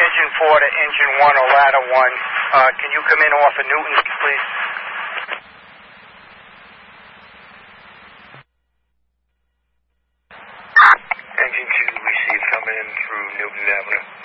engine 4 to engine 1 or ladder 1. Can you come in off of Newton's, please? Engine 2, receive, coming in through Newton Avenue.